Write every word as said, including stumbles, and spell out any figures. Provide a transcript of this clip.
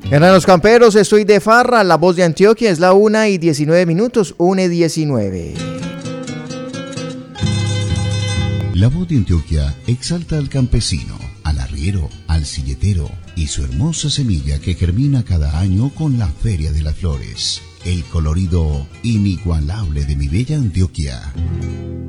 Hermanos camperos, estoy de farra. La voz de Antioquia es la una y diecinueve minutos, una y diecinueve. La voz de Antioquia exalta al campesino, al arriero, al silletero y su hermosa semilla que germina cada año con la Feria de las Flores. El colorido inigualable de mi bella Antioquia.